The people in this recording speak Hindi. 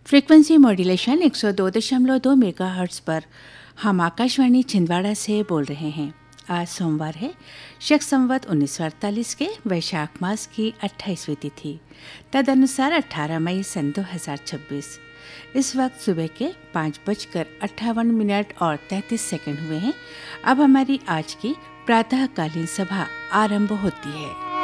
फ्रीक्वेंसी मॉड्यूलेशन 102.2 मेगाहर्ट्ज पर हम आकाशवाणी छिंदवाड़ा से बोल रहे हैं। आज सोमवार है, शक संवत 1948 के वैशाख मास की 28वीं तिथि, तदनुसार 18 मई सन 2026। इस वक्त सुबह के 5:58 और 33 हुए हैं। अब हमारी आज की प्रातःकालीन सभा आरंभ होती है।